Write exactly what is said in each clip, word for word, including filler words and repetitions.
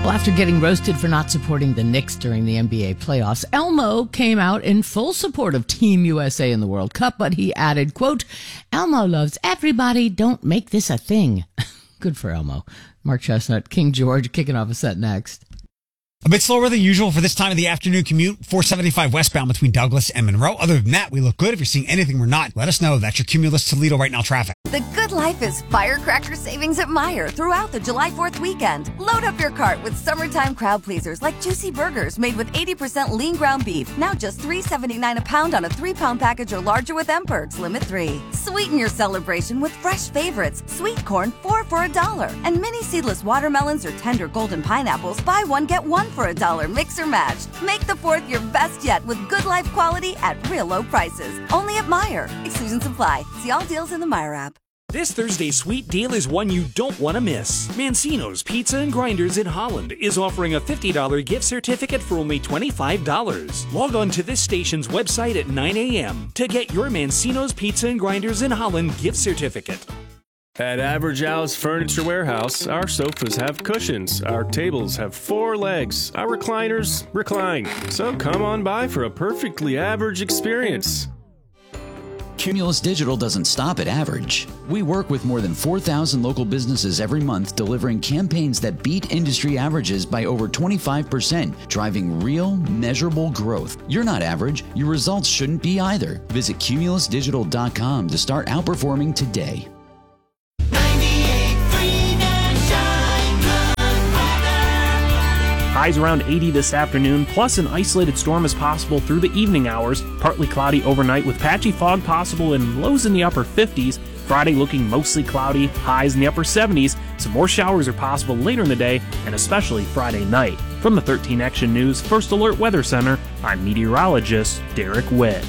Well, after getting roasted for not supporting the Knicks during the N B A playoffs, Elmo came out in full support of Team U S A in the World Cup, but he added, quote, "Elmo loves everybody. Don't make this a thing." Good for Elmo. Mark Chestnut, King George, kicking off a set next. A bit slower than usual for this time of the afternoon commute, four seventy-five westbound between Douglas and Monroe. Other than that, we look good. If you're seeing anything we're not, let us know. That's your Cumulus Toledo right now traffic. The good life is firecracker savings at Meijer throughout the July fourth weekend. Load up your cart with summertime crowd pleasers like juicy burgers made with eighty percent lean ground beef. Now just three seventy-nine a pound on a three-pound package or larger with M-Perks, limit three. Sweeten your celebration with fresh favorites. Sweet corn, four for a dollar. And mini seedless watermelons or tender golden pineapples, buy one, get one for a dollar. Mix or match. Make the fourth your best yet with good life quality at real low prices. Only at Meijer. Exclusions apply. See all deals in the Meijer app. This Thursday's sweet deal is one you don't want to miss. Mancino's Pizza and Grinders in Holland is offering a fifty dollars gift certificate for only twenty-five dollars. Log on to this station's website at nine a.m. to get your Mancino's Pizza and Grinders in Holland gift certificate. At Average Al's Furniture Warehouse, our sofas have cushions, our tables have four legs, our recliners recline. So come on by for a perfectly average experience. Cumulus Digital doesn't stop at average. We work with more than four thousand local businesses every month, delivering campaigns that beat industry averages by over twenty-five percent, driving real, measurable growth. You're not average. Your results shouldn't be either. Visit Cumulus Digital dot com to start outperforming today. Highs around eighty this afternoon, plus an isolated storm is possible through the evening hours. Partly cloudy overnight with patchy fog possible and lows in the upper fifties. Friday looking mostly cloudy, highs in the upper seventies. Some more showers are possible later in the day, and especially Friday night. From the thirteen Action News First Alert Weather Center, I'm meteorologist Derek Witt.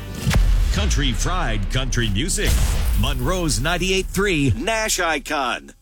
Country Fried Country Music. Monroe's ninety-eight point three Nash Icon.